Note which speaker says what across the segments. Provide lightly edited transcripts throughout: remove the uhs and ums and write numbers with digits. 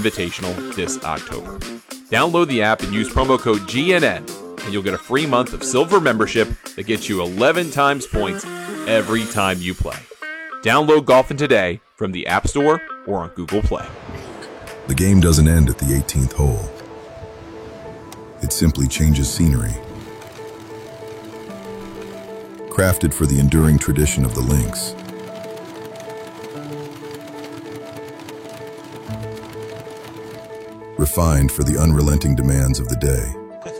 Speaker 1: Invitational this October. Download the app and use promo code GNN, and you'll get a free month of silver membership that gets you 11 times points every time you play. Download Golfin' today from the App Store or on Google Play.
Speaker 2: The game doesn't end at the 18th hole. It simply changes scenery. Crafted for the enduring tradition of the links. Refined for the unrelenting demands of the day.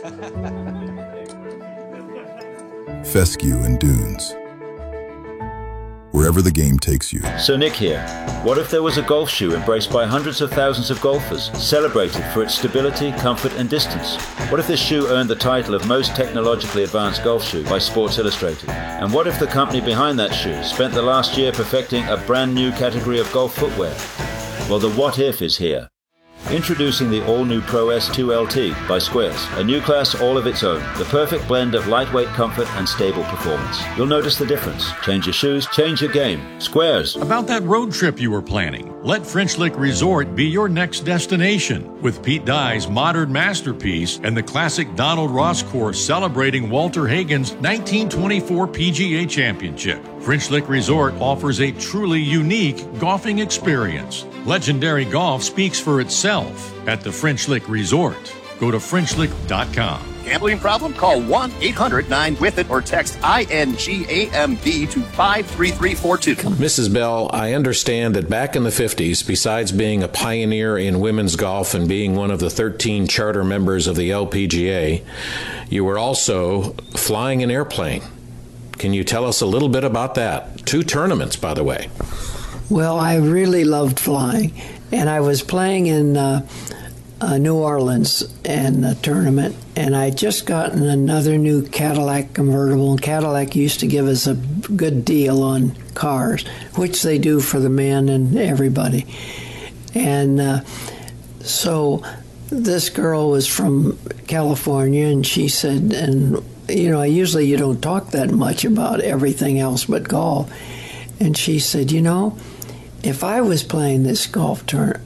Speaker 2: Fescue and dunes. Wherever the game takes you.
Speaker 3: So Nick here. What if there was a golf shoe embraced by hundreds of thousands of golfers, celebrated for its stability, comfort and distance? What if this shoe earned the title of most technologically advanced golf shoe by Sports Illustrated? And what if the company behind that shoe spent the last year perfecting a brand new category of golf footwear? Well, the what if is here. Introducing the all-new Pro S2 LT by Squares, a new class all of its own, the perfect blend of lightweight comfort and stable performance. You'll notice the difference. Change your shoes, change your game. Squares.
Speaker 4: About that road trip you were planning, let French Lick Resort be your next destination. With Pete Dye's modern masterpiece and the classic Donald Ross course celebrating Walter Hagen's 1924 PGA Championship, French Lick Resort offers a truly unique golfing experience. Legendary golf speaks for itself at the French Lick Resort. Go to FrenchLick.com.
Speaker 5: Gambling problem? Call 1-800-9-WITH-IT or text INGAMB to 53342.
Speaker 6: Mrs. Bell, I understand that back in the 50s, besides being a pioneer in women's golf and being one of the 13 charter members of the LPGA, you were also flying an airplane. Can you tell us a little bit about that? 2 tournaments, by the way.
Speaker 7: Well, I really loved flying, and I was playing in New Orleans in a tournament, and I just gotten another new Cadillac convertible, and Cadillac used to give us a good deal on cars, which they do for the men and everybody. And so this girl was from California, and she said, and you know, usually you don't talk that much about everything else but golf, and she said, you know, if I was playing this golf tour,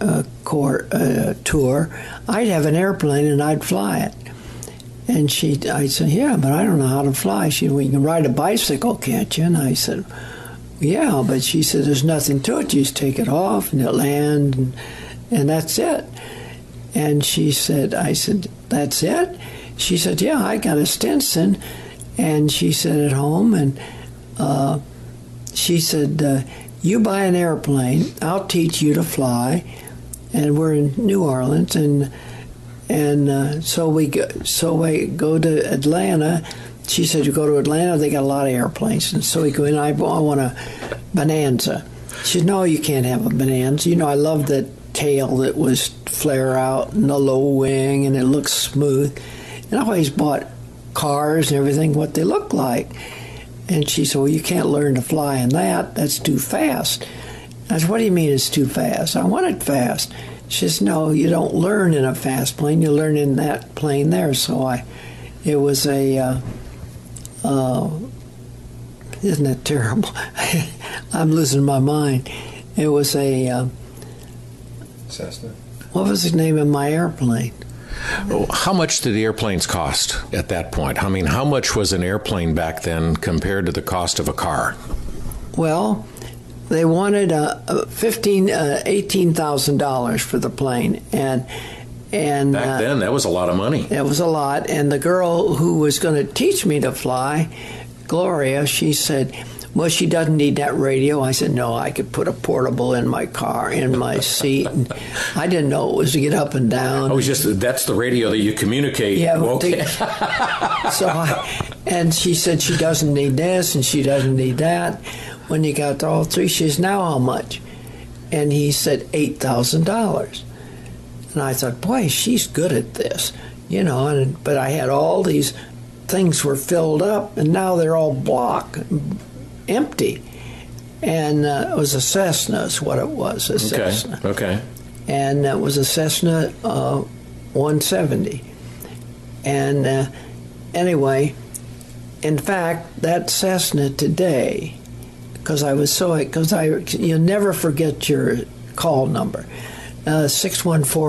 Speaker 7: I'd have an airplane and I'd fly it. And I said, yeah, but I don't know how to fly. She said, well, you can ride a bicycle, can't you? And I said, yeah, but she said, there's nothing to it. You just take it off and it land, and that's it. And she said, I said, that's it? She said, yeah, I got a Stinson. And she said, at home, and she said, you buy an airplane, I'll teach you to fly. And we're in New Orleans, and so we go to Atlanta. She said, you go to Atlanta, they got a lot of airplanes. And so we go in, I want a Bonanza. She said, no, you can't have a Bonanza. You know, I love that tail that was flare out and the low wing, and it looks smooth. And I always bought cars and everything, what they look like. And she said, well, you can't learn to fly in that. That's too fast. I said, what do you mean it's too fast? I want it fast. She says, no, you don't learn in a fast plane. You learn in that plane there. So it was a, isn't it terrible? I'm losing my mind. It was a,
Speaker 6: Cessna.
Speaker 7: What was the name of my airplane?
Speaker 6: How much did the airplanes cost at that point? I mean, how much was an airplane back then compared to the cost of a car?
Speaker 7: Well, they wanted $18,000 for the plane, and
Speaker 6: back then that was a lot of money.
Speaker 7: It was a lot, and the girl who was going to teach me to fly, Gloria, she said, well, she doesn't need that radio. I said, no, I could put a portable in my car, in my seat. And I didn't know it was to get up and down.
Speaker 6: Oh, that's the radio that you communicate.
Speaker 7: Yeah.
Speaker 6: Okay.
Speaker 7: And she said she doesn't need this and she doesn't need that. When you got to all three, she says, now how much? And he said $8,000. And I thought, boy, she's good at this, you know. But I had all these things were filled up, and now they're all empty. And it was a Cessna is what it was, a Cessna.
Speaker 6: Okay.
Speaker 7: And it was a Cessna 170. And anyway, in fact, that Cessna today, you'll never forget your call number, 614